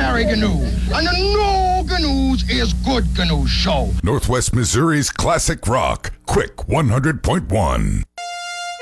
Gary Gnu. And the No Gnu's is Good Gnu Show. Northwest Missouri's classic rock, Quick 100.1.